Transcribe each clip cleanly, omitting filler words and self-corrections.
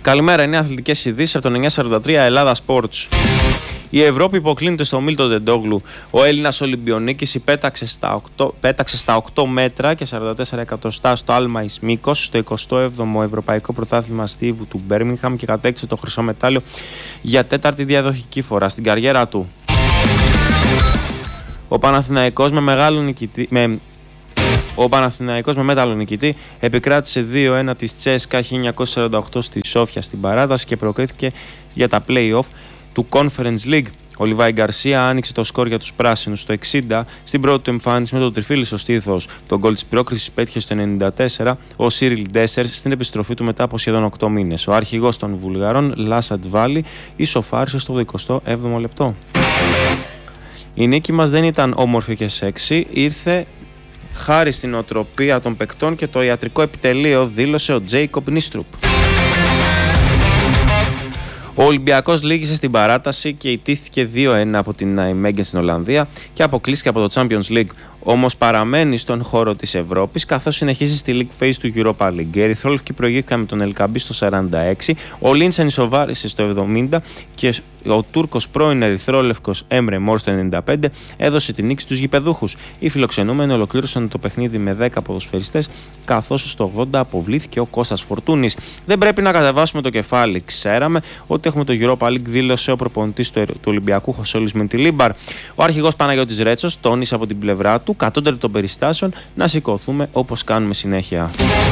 Καλημέρα, είναι αθλητικές ειδήσεις από το 943 Ελλάδα Sports. Η Ευρώπη υποκλίνεται στο Μίλτον Τεντόγλου. Ο Έλληνας Ολυμπιονίκης πέταξε στα 8 μέτρα και 44 εκατοστά στο άλμα εις μήκος στο 27ο Ευρωπαϊκό Πρωτάθλημα Στίβου του Μπέρμιγχαμ και κατέκτησε το χρυσό μετάλλιο για τέταρτη διαδοχική φορά στην καριέρα του. Ο Παναθηναϊκός με μέταλλο νικητή επικράτησε 2-1 της Τσέσκα 1948 στη Σόφια στην παράταση και προκρίθηκε για τα play-off του Conference League. Ο Λιβάη Γκαρσία άνοιξε το σκορ για τους πράσινους στο 60 στην πρώτη του εμφάνιση με το τριφύλι στο στήθος. Τον γκολ της πρόκρισης πέτυχε στο 94 ο Σίριλ Ντέσσερ στην επιστροφή του μετά από σχεδόν 8 μήνες. Ο αρχηγός των Βουλγαρών, Λάσαντ Βάλι, ισοφάρισε στο 27ο λεπτό. Η νίκη μας δεν ήταν όμορφη και σεξι, ήρθε χάρη στην οτροπία των παικτών και το ιατρικό επιτελείο, δήλωσε ο Τζέικοπ Νίστρουπ. Ο Ολυμπιακός λήγησε στην παράταση και ιτήθηκε 2-1 από την Νάιμέγγεν στην Ολλανδία και αποκλείστηκε από το Champions League. Όμως παραμένει στον χώρο της Ευρώπης καθώς συνεχίζει στη League Phase του Europa League. Οι ερυθρόλευκοι προηγήθηκαν με τον Ελκαμπή στο 46, ο Λίντσεν ισοβάρισε στο 70 και ο Τούρκος πρώην ερυθρόλευκος Έμρε Μόρ στο 95 έδωσε τη νίκη στους γηπεδούχους. Οι φιλοξενούμενοι ολοκλήρωσαν το παιχνίδι με 10 ποδοσφαιριστές, καθώς στο 80 αποβλήθηκε ο Κώστας Φορτούνης. Δεν πρέπει να κατεβάσουμε το κεφάλι. Ξέραμε ότι έχουμε το Europa League, δήλωσε ο προπονητής του Ολυμπιακού Χωσόλης Μεντιλίμπαρ. Ο αρχηγός Παναγιώτης Ρέτσος τόνισε από την πλευρά του, κατώτερη των περιστάσεων, να σηκωθούμε όπως κάνουμε συνέχεια.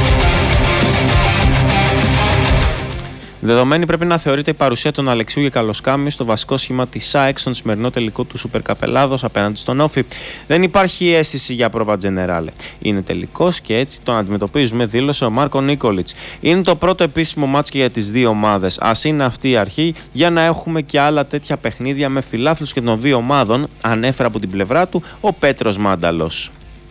Δεδομένη πρέπει να θεωρείται η παρουσία των Αλεξίου και Καλοσκάμι στο βασικό σχήμα της ΑΕΚ στον σημερινό τελικό του Σούπερ Καπελάδος απέναντι στον Όφη. Δεν υπάρχει αίσθηση για πρόβα τζενεράλε. Είναι τελικός και έτσι τον αντιμετωπίζουμε, δήλωσε ο Μάρκο Νίκολιτς. Είναι το πρώτο επίσημο μάτς και για τις δύο ομάδες. Ας είναι αυτή η αρχή για να έχουμε και άλλα τέτοια παιχνίδια με φιλάθλους και των δύο ομάδων, ανέφερε από την πλευρά του ο Πέτρος Μάνταλος.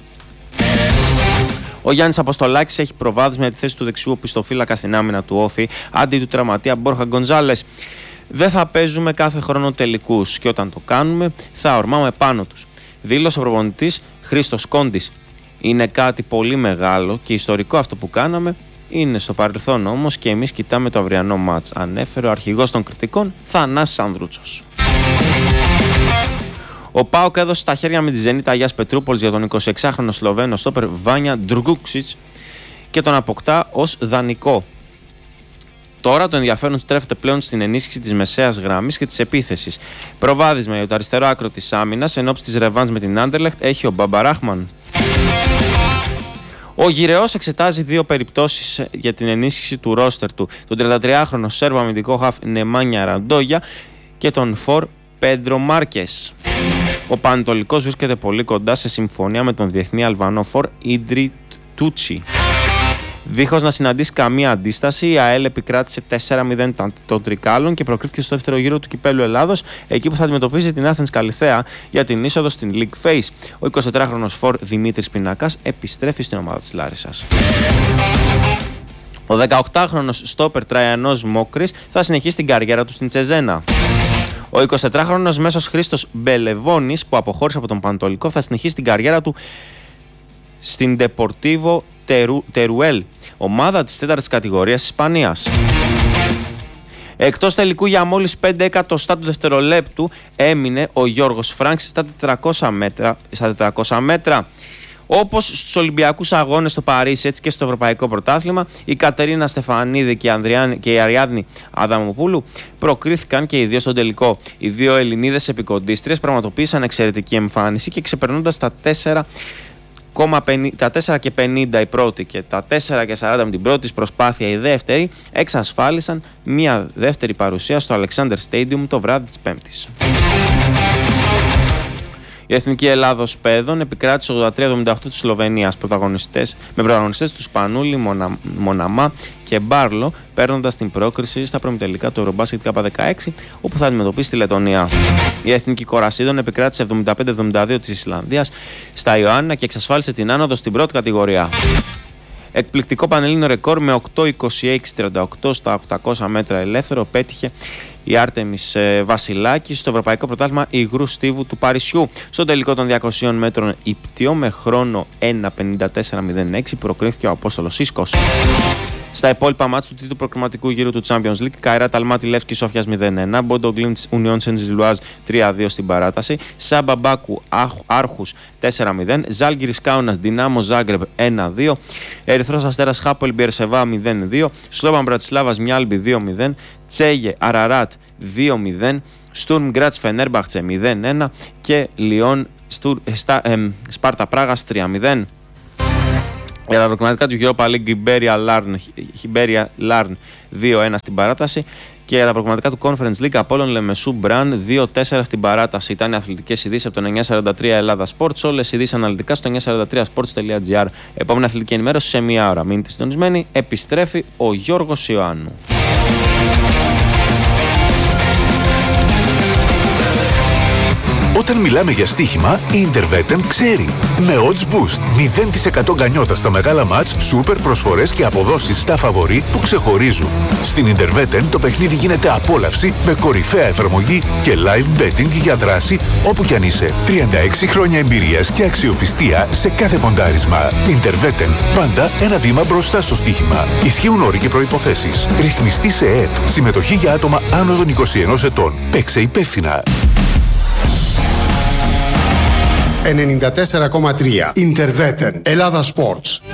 Ο Γιάννης Αποστολάκης έχει προβάδισμα για τη θέση του δεξιού οπισθοφύλακα στην άμυνα του Όφη αντί του τραυματία Μπόρχα Γκονζάλες. Δεν θα παίζουμε κάθε χρόνο τελικούς και όταν το κάνουμε θα ορμάμε πάνω τους, δήλωσε ο προπονητής Χρήστος Κόντης. Είναι κάτι πολύ μεγάλο και ιστορικό αυτό που κάναμε. Είναι στο παρελθόν όμως και εμείς κοιτάμε το αυριανό μάτς, ανέφερε ο αρχηγός των κριτικών Θανάσης Ανδρούτσος. Ο ΠΑΟΚ έδωσε στα χέρια με τη Ζενίτ Αγιάς Πετρούπολης για τον 26χρονο Σλοβαίνο στόπερ Βάνια Ντργκούκσιτς και τον αποκτά ως δανεικό. Τώρα το ενδιαφέρον στρέφεται πλέον στην ενίσχυση της μεσαίας γραμμής και της επίθεσης. Προβάδισμα για το αριστερό άκρο της άμυνας ενόψει της ρεβάνς με την Άντερλεχτ έχει ο Μπαμπαράχμαν. Ο Γυρεός εξετάζει δύο περιπτώσεις για την ενίσχυση του ρόστερ του. Τον 33χρονο Σέρβο αμυντικό χαφ Νεμάνια Ραντόγια και τον φορ Πέντρο Μάρκες. Ο Πανετολικός βρίσκεται πολύ κοντά σε συμφωνία με τον διεθνή Αλβανό φορ Ιντρι Τούτσι. Δίχως να συναντήσει καμία αντίσταση, η ΑΕΛ επικράτησε 4-0 των Τρικάλων και προκρίθηκε στο δεύτερο γύρο του Κυπέλλου Ελλάδος, εκεί που θα αντιμετωπίζει την Athens Καλιθέα για την είσοδο στην League Phase. Ο 24χρονος φορ Δημήτρης Πινακάς επιστρέφει στην ομάδα της Λάρισσας. Ο 18χρονος στόπερ Τραϊανός Μόκρης θα συνεχίσει την καριέρα του στην Τσεζένα. Ο 24χρονος μέσος Χρήστος Μπελεβόνης, που αποχώρησε από τον Πανετολικό, θα συνεχίσει την καριέρα του στην Deportivo Teruel, ομάδα της 4ης κατηγορίας της Ισπανίας. Εκτός τελικού για μόλις 5 εκατοστά του δευτερολέπτου έμεινε ο Γιώργος Φράνκς στα 400 μέτρα. Όπως στους Ολυμπιακούς Αγώνες στο Παρίσι, έτσι και στο Ευρωπαϊκό Πρωτάθλημα, η Κατερίνα Στεφανίδη και η Αριάδνη Αδαμοπούλου προκρίθηκαν και οι δύο στον τελικό. Οι δύο Ελληνίδες επικοντίστριες πραγματοποίησαν εξαιρετική εμφάνιση και ξεπερνώντας τα 4,50 η πρώτη και τα 4,40 με την πρώτη προσπάθεια η δεύτερη, εξασφάλισαν μια δεύτερη παρουσία στο Alexander Stadium το βράδυ της Πέμπτης. Η Εθνική Ελλάδος Παιδών επικράτησε 83-78 της Σλοβενίας με πρωταγωνιστές του Σπανούλη, Μοναμά και Μπάρλο, παίρνοντας την πρόκριση στα προημιτελικά του Eurobasket K16, όπου θα αντιμετωπίσει τη Λετωνία. Η Εθνική Κορασίδων επικράτησε 75-72 της Ισλανδίας στα Ιωάννα και εξασφάλισε την άνοδο στην πρώτη κατηγορία. Εκπληκτικό πανελλήνιο ρεκόρ με 8-26-38 στα 800 μέτρα ελεύθερο πέτυχε η Άρτεμις Βασιλάκη στο Ευρωπαϊκό Πρωτάθλημα Υγρού Στίβου του Παρισιού. Στο τελικό των 200 μέτρων ύπτιο με χρόνο 1.54.06 προκρίθηκε ο Απόστολος Σίσκος. Στα υπόλοιπα μάτς του τρίτου προκριματικού γύρου του Champions League, Καϊράτ Αλμάτι Λεύσκη Σόφιας 0-1, Μπόντο Γκλίντς Ουνιόν Σεντ-Ζιλουάζ 3-2 στην παράταση, Σάμπα Μπάκου Άρχους 4-0, Ζάλγκιρις Κάουνας Δυνάμο Ζάγκρεπ 1-2, Ερυθρός Αστέρας Χάπολ Μπιερσεβά 0-2, Σλόβαν Μπρατισλάβας Μιάλμπι 2-0, Τσέγε Αραράτ 2-0, Στουρμ Γκράτς Φενέρμπαχτσε 0-1 και Λιόν Σπάρτα Πράγας 3-0. Για τα προκριματικά του Europa League Iberia Larn 2-1 στην παράταση και για τα προκριματικά του Conference League Απόλλων Λεμεσού Μπραν 2-4 στην παράταση. Ήταν οι αθλητικές ειδήσεις από το 943 Ελλάδα Sports. Όλες οι ειδήσεις αναλυτικά στο 943sports.gr. Επόμενη αθλητική ενημέρωση σε μία ώρα. Μείνετε συντονισμένοι. Επιστρέφει ο Γιώργος Ιωάννου. Όταν μιλάμε για στοίχημα, η Interveten ξέρει. Με Odds Boost, 0% γκανιότα στα μεγάλα μάτς, σούπερ προσφορές και αποδόσεις στα φαβορί που ξεχωρίζουν. Στην Interveten το παιχνίδι γίνεται απόλαυση με κορυφαία εφαρμογή και live betting για δράση όπου κι αν είσαι. 36 χρόνια εμπειρίας και αξιοπιστία σε κάθε ποντάρισμα. Interveten, πάντα ένα βήμα μπροστά στο στοίχημα. Ισχύουν όροι και προϋποθέσεις. Ρυθμιστή σε ΕΕΠ. Συμμετοχή για άτομα άνω των 21 ετών. Παίξε υπεύθυνα. 94,3 Interveten Ελλάδα Sports.